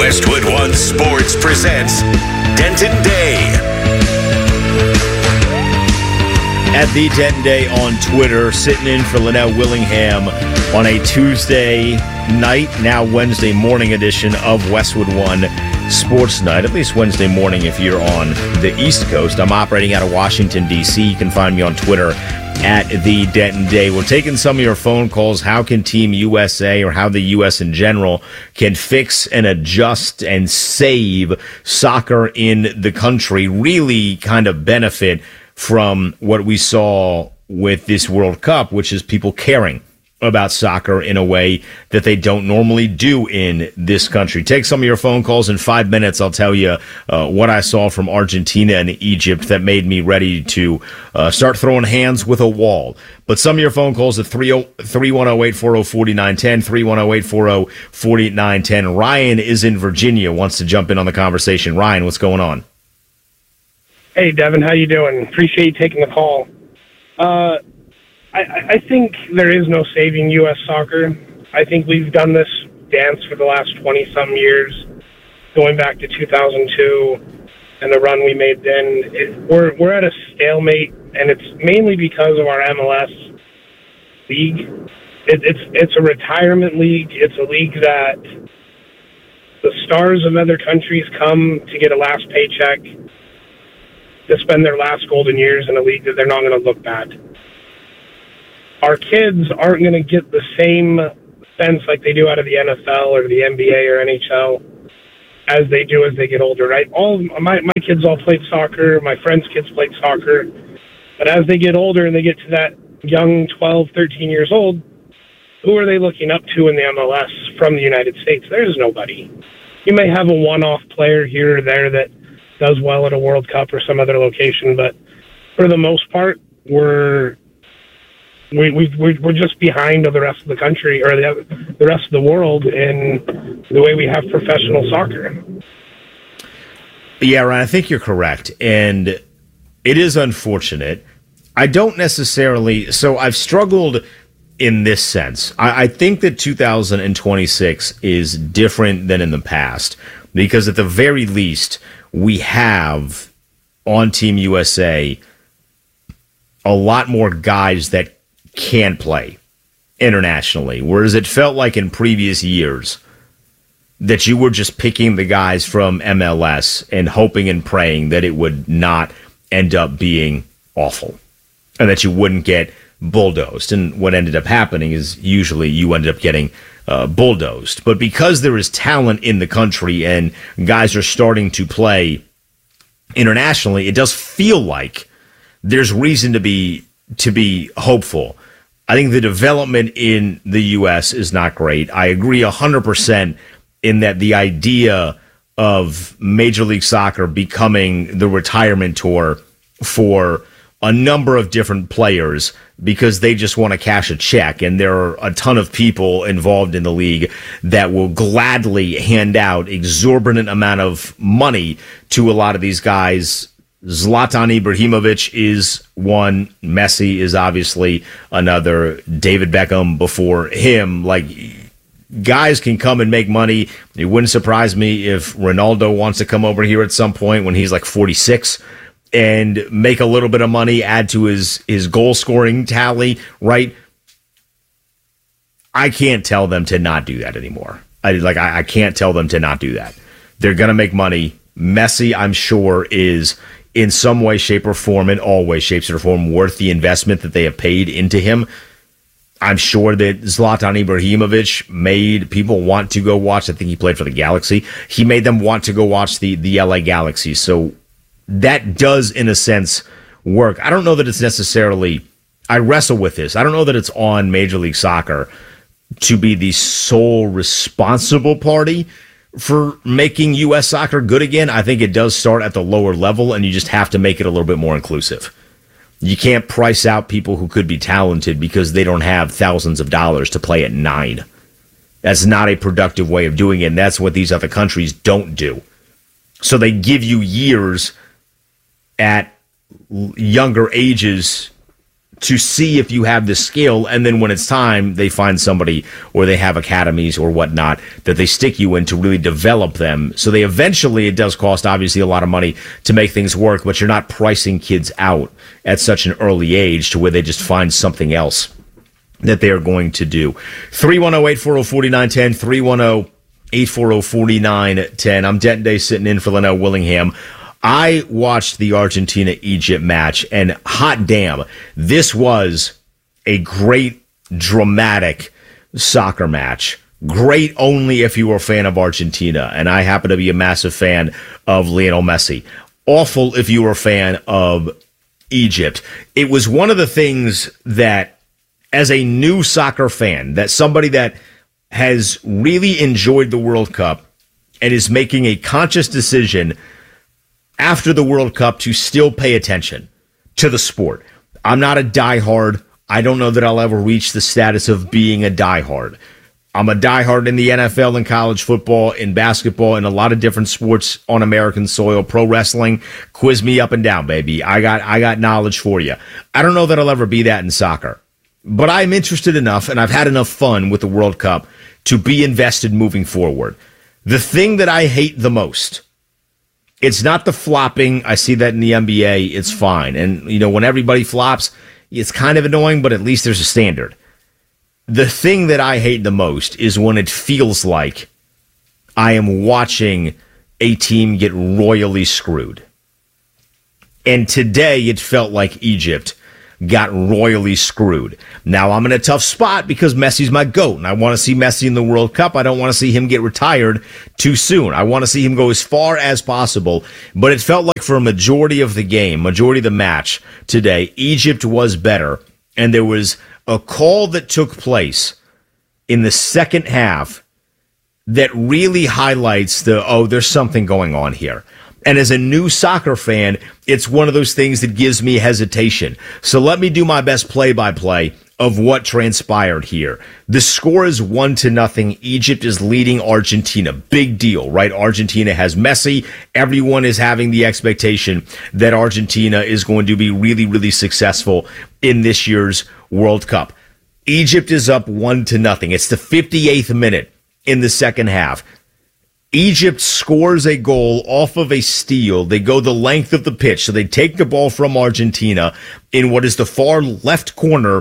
Westwood One Sports presents Denton Day. At the Denton Day on Twitter, sitting in for Linnell Willingham on a Tuesday night, now Wednesday morning edition of Westwood One Sports Night, at least Wednesday morning if you're on the East Coast. I'm operating out of Washington, D.C. You can find me on Twitter at the Denton Day. We're taking some of your phone calls. How can Team USA, or how the U.S. in general, can fix and adjust and save soccer in the country, really kind of benefit from what we saw with this World Cup, which is people caring about soccer in a way that they don't normally do in this country. Take some of your phone calls. In 5 minutes, I'll tell you what I saw from Argentina and Egypt that made me ready to start throwing hands with a wall. But some of your phone calls at 310-840-4910, 310-840-4910. Ryan is in Virginia, wants to jump in on the conversation. Ryan, what's going on? Hey, Devin, how you doing? Appreciate you taking the call. I think there is no saving U.S. soccer. I think we've done this dance for the last 20-some years, going back to 2002 and the run we made then. We're at a stalemate, and it's mainly because of our MLS league. It's a retirement league. It's a league that the stars of other countries come to get a last paycheck, to spend their last golden years in a league that they're not going to look bad. Our kids aren't going to get the same sense like they do out of the NFL or the NBA or NHL as they do as they get older, right? My kids all played soccer. My friends' kids played soccer. But as they get older and they get to that young 12, 13 years old, who are they looking up to in the MLS from the United States? There's nobody. You may have a one-off player here or there that does well at a World Cup or some other location, but for the most part, we're just behind the rest of the country, or the rest of the world, in the way we have professional soccer. Yeah, Ryan, I think you're correct, and it is unfortunate. I don't necessarily, so I've struggled in this sense. I think that 2026 is different than in the past, because at the very least, we have on Team USA a lot more guys that can play internationally, whereas it felt like in previous years that you were just picking the guys from MLS and hoping and praying that it would not end up being awful and that you wouldn't get bulldozed. And what ended up happening is usually you ended up getting bulldozed. But because there is talent in the country and guys are starting to play internationally, it does feel like there's reason to be hopeful. I think the development in the U.S. is not great. I agree 100% in that the idea of Major League Soccer becoming the retirement tour for a number of different players because they just want to cash a check, and there are a ton of people involved in the league that will gladly hand out exorbitant amount of money to a lot of these guys. Zlatan Ibrahimovic is one. Messi is obviously another. David Beckham before him. Like, guys can come and make money. It wouldn't surprise me if Ronaldo wants to come over here at some point when he's like 46 and make a little bit of money, add to his goal scoring tally, right? I can't tell them to not do that anymore. I can't tell them to not do that. They're going to make money. Messi, I'm sure, is in some way, shape, or form, in all ways, shapes, or form, worth the investment that they have paid into him. I'm sure that Zlatan Ibrahimovic made people want to go watch. I think he played for the Galaxy. He made them want to go watch the LA Galaxy. So that does, in a sense, work. I don't know that it's necessarily, I wrestle with this. I don't know that it's on Major League Soccer to be the sole responsible party for making U.S. soccer good again. I think it does start at the lower level, and you just have to make it a little bit more inclusive. You can't price out people who could be talented because they don't have thousands of dollars to play at 9. That's not a productive way of doing it, and that's what these other countries don't do. So they give you years at younger ages to see if you have the skill, and then when it's time, they find somebody, or they have academies or whatnot that they stick you in to really develop them. So they eventually, it does cost obviously a lot of money to make things work, but you're not pricing kids out at such an early age to where they just find something else that they are going to do. 310-840-4910, 310-840-4910. I'm Denton Day sitting in for Linnell Willingham. I watched the Argentina-Egypt match, and hot damn, this was a great, dramatic soccer match. Great only if you were a fan of Argentina, and I happen to be a massive fan of Lionel Messi. Awful if you were a fan of Egypt. It was one of the things that, as a new soccer fan, that somebody that has really enjoyed the World Cup and is making a conscious decision after the World Cup to still pay attention to the sport. I'm not a diehard. I don't know that I'll ever reach the status of being a diehard. I'm a diehard in the NFL and college football, in basketball, and a lot of different sports on American soil. Pro wrestling, quiz me up and down, baby. I got knowledge for you. I don't know that I'll ever be that in soccer, but I'm interested enough, and I've had enough fun with the World Cup to be invested moving forward. The thing that I hate the most, it's not the flopping. I see that in the NBA. It's fine. And, you know, when everybody flops, it's kind of annoying, but at least there's a standard. The thing that I hate the most is when it feels like I am watching a team get royally screwed. And today it felt like Egypt got royally screwed. Now I'm in a tough spot because Messi's my GOAT, and I want to see Messi in the World Cup. I don't want to see him get retired too soon. I want to see him go as far as possible. But it felt like for a majority of the game, majority of the match today, Egypt was better. And there was a call that took place in the second half that really highlights there's something going on here. And as a new soccer fan, it's one of those things that gives me hesitation. So let me do my best play-by-play of what transpired here. The score is 1-0. Egypt is leading Argentina. Big deal, right? Argentina has Messi. Everyone is having the expectation that Argentina is going to be really, really successful in this year's World Cup. Egypt is up 1-0. It's the 58th minute in the second half. Egypt scores a goal off of a steal. They go the length of the pitch. So they take the ball from Argentina in what is the far left corner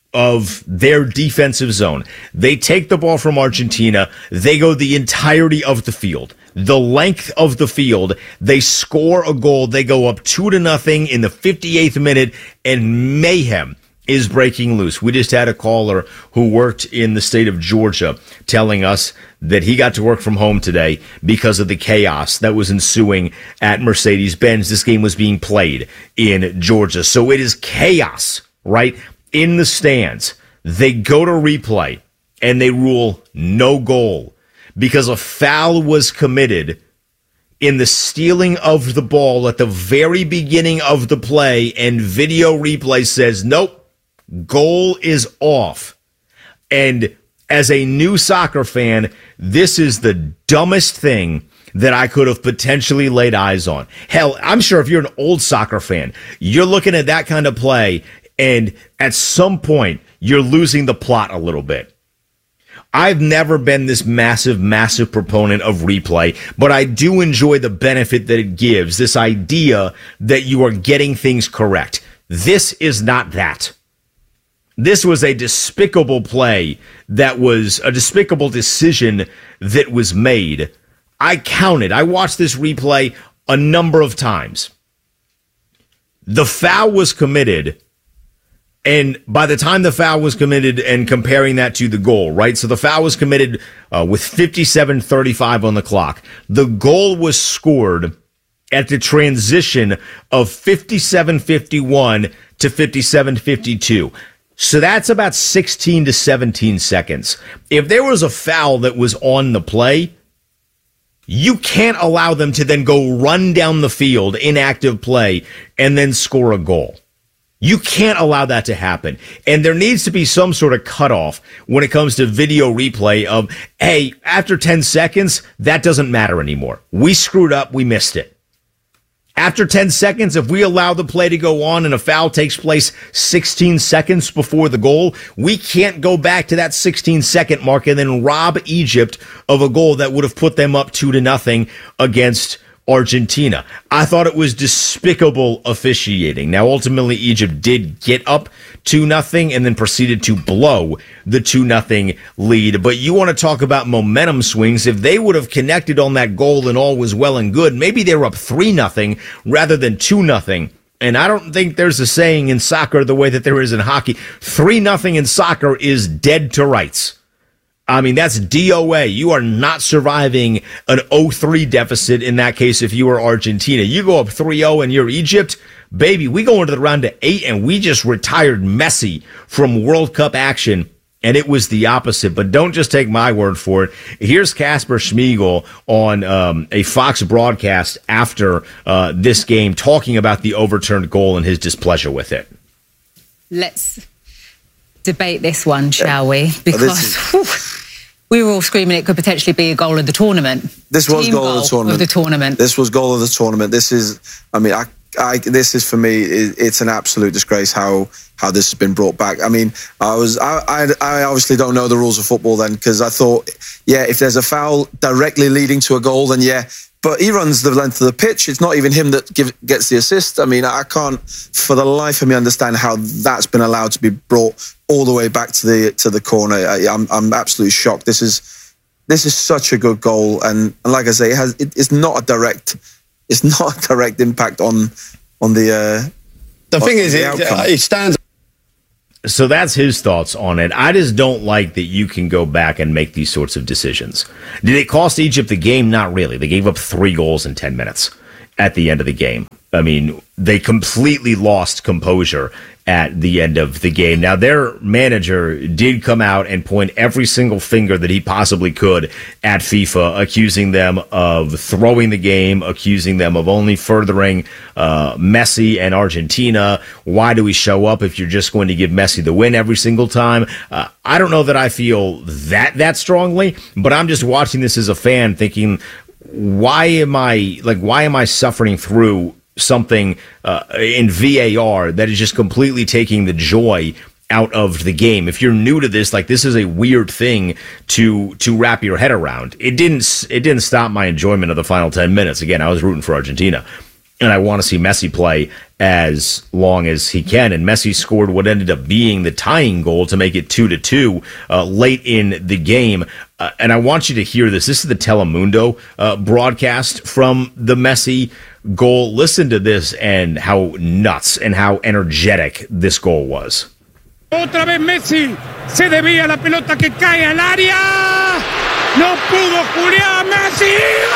of their defensive zone. They take the ball from Argentina. They go the entirety of the field, the length of the field. They score a goal. They go up 2-0 in the 58th minute, and mayhem is breaking loose. We just had a caller who worked in the state of Georgia telling us that he got to work from home today because of the chaos that was ensuing at Mercedes-Benz. This game was being played in Georgia. So it is chaos, right, in the stands. They go to replay, and they rule no goal because a foul was committed in the stealing of the ball at the very beginning of the play, and video replay says, nope, goal is off. And as a new soccer fan, this is the dumbest thing that I could have potentially laid eyes on. Hell, I'm sure if you're an old soccer fan, you're looking at that kind of play, and at some point, you're losing the plot a little bit. I've never been this massive proponent of replay, but I do enjoy the benefit that it gives, this idea that you are getting things correct. This is not that. This was a despicable play that was a despicable decision that was made. I watched this replay a number of times. The foul was committed, and by the time the foul was committed, and comparing that to the goal, right? So the foul was committed with 57:35 on the clock. The goal was scored at the transition of 57:51 to 57:52. So that's about 16 to 17 seconds. If there was a foul that was on the play, you can't allow them to then go run down the field, inactive play, and then score a goal. You can't allow that to happen. And there needs to be some sort of cutoff when it comes to video replay of, hey, after 10 seconds, that doesn't matter anymore. We screwed up. We missed it. After 10 seconds, if we allow the play to go on and a foul takes place 16 seconds before the goal, we can't go back to that 16-second mark and then rob Egypt of a goal that would have put them up 2-0 against Argentina. I thought it was despicable officiating. Now, ultimately, Egypt did get up 2-0 and then proceeded to blow the 2-0 lead. But you want to talk about momentum swings. If they would have connected on that goal and all was well and good, maybe they were up 3-0 rather than 2-0. And I don't think there's a saying in soccer the way that there is in hockey. 3-0 in soccer is dead to rights. I mean, that's DOA. You are not surviving an 0-3 deficit in that case if you are Argentina. You go up 3-0 and you're Egypt, baby, we go into the round of 8 and we just retired Messi from World Cup action, and it was the opposite. But don't just take my word for it. Here's Kasper Schmeichel on a Fox broadcast after this game talking about the overturned goal and his displeasure with it. Let's debate this one, shall we? Because we were all screaming it could potentially be a goal of the tournament. This was goal of the tournament. This was goal of the tournament. This is, I mean, this is for me. It's an absolute disgrace how this has been brought back. I mean, I obviously don't know the rules of football then, because I thought, yeah, if there's a foul directly leading to a goal, then yeah. But he runs the length of the pitch. It's not even him that gets the assist. I mean, I can't, for the life of me, understand how that's been allowed to be brought all the way back to the corner. I'm absolutely shocked. This is such a good goal, and like I say, it's not a direct impact on the. The thing is, it stands. So that's his thoughts on it. I just don't like that you can go back and make these sorts of decisions. Did it cost Egypt the game? Not really. They gave up 3 goals in 10 minutes at the end of the game. I mean, they completely lost composure at the end of the game. Now, their manager did come out and point every single finger that he possibly could at FIFA, accusing them of throwing the game, accusing them of only furthering Messi and Argentina. Why do we show up if you're just going to give Messi the win every single time? I don't know that I feel that strongly, but I'm just watching this as a fan thinking, why am I suffering through something in VAR that is just completely taking the joy out of the game? If you're new to this, like, this is a weird thing to wrap your head around. It didn't stop my enjoyment of the final 10 minutes. Again, I was rooting for Argentina, and I want to see Messi play as long as he can. And Messi scored what ended up being the tying goal to make it 2-2 late in the game. And I want you to hear this. This is the Telemundo broadcast from the Messi goal. Listen to this and how nuts and how energetic this goal was. Otra vez Messi, se desvía la pelota que cae al área. No pudo Julián Messi.